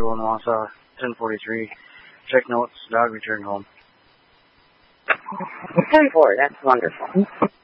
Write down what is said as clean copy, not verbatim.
Central in Wausau, 10:43. Check notes, dog returned home. 10-4, that's wonderful.